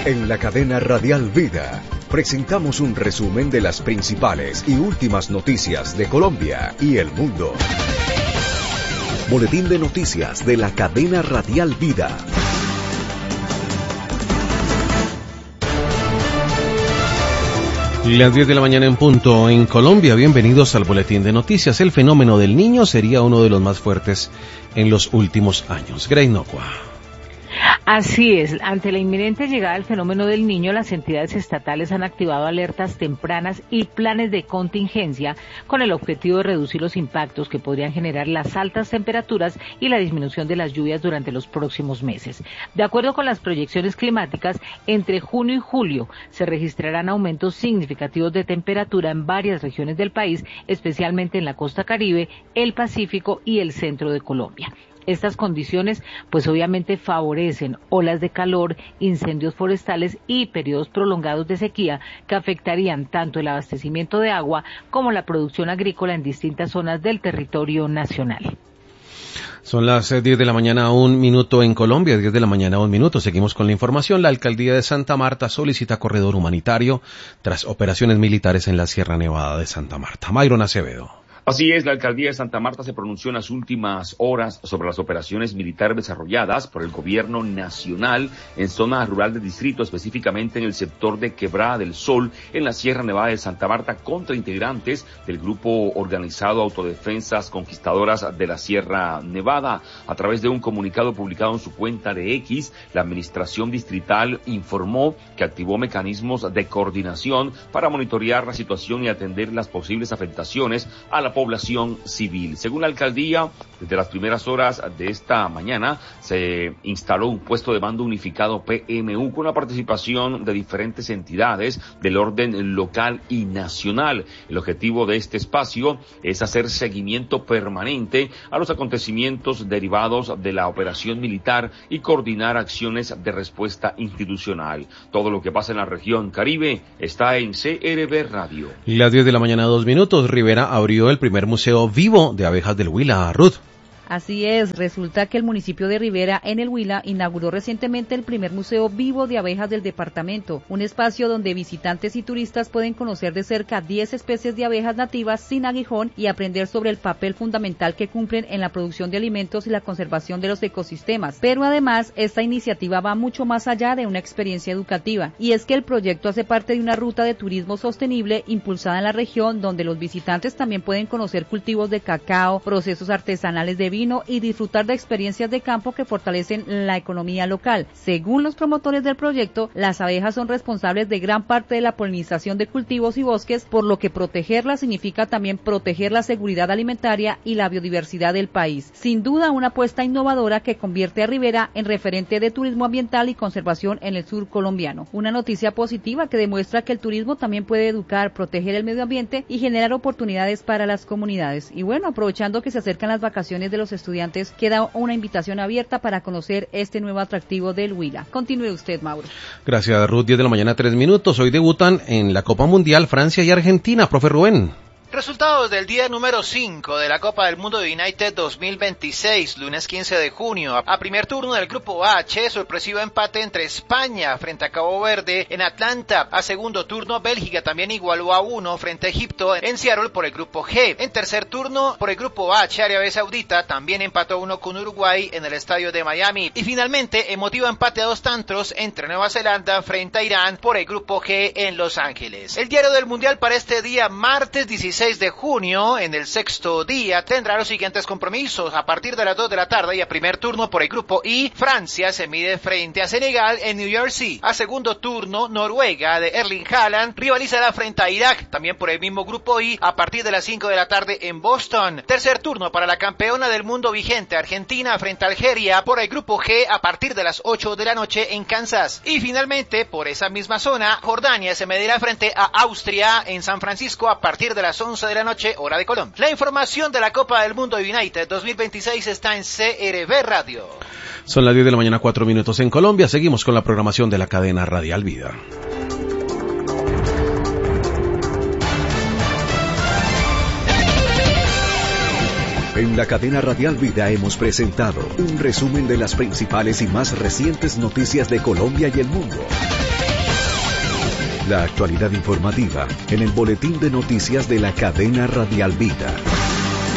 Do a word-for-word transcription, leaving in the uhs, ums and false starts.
En la cadena Radial Vida, presentamos un resumen de las principales y últimas noticias de Colombia y el mundo. Boletín de noticias de la cadena Radial Vida. Las diez de la mañana en punto en Colombia. Bienvenidos al Boletín de Noticias. El fenómeno del Niño sería uno de los más fuertes en los últimos años. Grey Nocua. Así es, ante la inminente llegada del fenómeno del Niño, las entidades estatales han activado alertas tempranas y planes de contingencia con el objetivo de reducir los impactos que podrían generar las altas temperaturas y la disminución de las lluvias durante los próximos meses. De acuerdo con las proyecciones climáticas, entre junio y julio se registrarán aumentos significativos de temperatura en varias regiones del país, especialmente en la costa Caribe, el Pacífico y el centro de Colombia. Estas condiciones, pues obviamente favorecen olas de calor, incendios forestales y periodos prolongados de sequía que afectarían tanto el abastecimiento de agua como la producción agrícola en distintas zonas del territorio nacional. Son las diez de la mañana, un minuto en Colombia, diez de la mañana, un minuto. Seguimos con la información. La alcaldía de Santa Marta solicita corredor humanitario tras operaciones militares en la Sierra Nevada de Santa Marta. Mayron Acevedo. Así es, la alcaldía de Santa Marta se pronunció en las últimas horas sobre las operaciones militares desarrolladas por el gobierno nacional en zona rural del distrito, específicamente en el sector de Quebrada del Sol, en la Sierra Nevada de Santa Marta, contra integrantes del grupo organizado Autodefensas Conquistadoras de la Sierra Nevada. A través de un comunicado publicado en su cuenta de X, la administración distrital informó que activó mecanismos de coordinación para monitorear la situación y atender las posibles afectaciones a la población civil. Según la alcaldía, desde las primeras horas de esta mañana se instaló un puesto de mando unificado P M U con la participación de diferentes entidades del orden local y nacional. El objetivo de este espacio es hacer seguimiento permanente a los acontecimientos derivados de la operación militar y coordinar acciones de respuesta institucional. Todo lo que pasa en la región Caribe está en C R B Radio. Las diez de la mañana, dos minutos. Rivera abrió el primer museo vivo de abejas del Huila. Ruth. Así es, resulta que el municipio de Rivera, en el Huila, inauguró recientemente el primer museo vivo de abejas del departamento, un espacio donde visitantes y turistas pueden conocer de cerca diez especies de abejas nativas sin aguijón y aprender sobre el papel fundamental que cumplen en la producción de alimentos y la conservación de los ecosistemas. Pero además, esta iniciativa va mucho más allá de una experiencia educativa, y es que el proyecto hace parte de una ruta de turismo sostenible impulsada en la región, donde los visitantes también pueden conocer cultivos de cacao, procesos artesanales de vino y disfrutar de experiencias de campo que fortalecen la economía local. Según los promotores del proyecto, las abejas son responsables de gran parte de la polinización de cultivos y bosques, por lo que protegerlas significa también proteger la seguridad alimentaria y la biodiversidad del país. Sin duda, una apuesta innovadora que convierte a Rivera en referente de turismo ambiental y conservación en el sur colombiano. Una noticia positiva que demuestra que el turismo también puede educar, proteger el medio ambiente y generar oportunidades para las comunidades. Y bueno, aprovechando que se acercan las vacaciones de los estudiantes, queda una invitación abierta para conocer este nuevo atractivo del Huila. Continúe usted, Mauro. Gracias, Ruth. diez de la mañana, tres minutos. Hoy debutan en la Copa Mundial Francia y Argentina. Profe Rubén. Resultados del día número cinco de la Copa del Mundo de United dos mil veintiséis, lunes quince de junio. A primer turno del grupo H, sorpresivo empate entre España frente a Cabo Verde en Atlanta. A segundo turno, Bélgica también igualó a uno frente a Egipto en Seattle por el grupo G. En tercer turno, por el grupo H, Arabia Saudita también empató uno con Uruguay en el estadio de Miami. Y finalmente, emotivo empate a dos tantos entre Nueva Zelanda frente a Irán por el grupo G en Los Ángeles. El diario del Mundial para este día, martes dieciséis de junio, en el sexto día, tendrá los siguientes compromisos. A partir de las dos de la tarde y a primer turno por el grupo I, Francia se mide frente a Senegal en New Jersey. A segundo turno, Noruega de Erling Haaland rivalizará frente a Irak, también por el mismo grupo I, a partir de las cinco de la tarde en Boston. Tercer turno para la campeona del mundo vigente, Argentina frente a Algeria por el grupo G, a partir de las ocho de la noche en Kansas. Y finalmente, por esa misma zona, Jordania se medirá frente a Austria en San Francisco a partir de las once de la noche, hora de Colombia. La información de la Copa del Mundo United dos mil veintiséis está en C R B Radio. Son las diez de la mañana, cuatro minutos en Colombia. Seguimos con la programación de la cadena Radial Vida. En la cadena Radial Vida hemos presentado un resumen de las principales y más recientes noticias de Colombia y el mundo. La actualidad informativa en el boletín de noticias de la cadena Radial Vida.